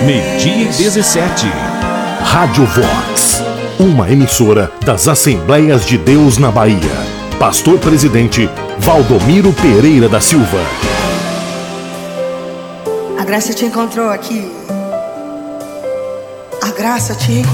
12:17. Rádio Vox, uma emissora das Assembleias de Deus na Bahia. Pastor Presidente Valdomiro Pereira da Silva. A graça te encontrou aqui. A graça te encontrou.